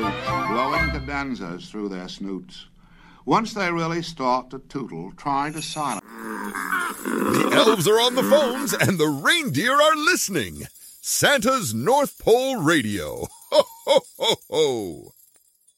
flutes, blowing cadenzas through their snoots. Once they really start to tootle, trying to silence. The elves are on the phones and the reindeer are listening. Santa's North Pole Radio. Ho, ho, ho, ho.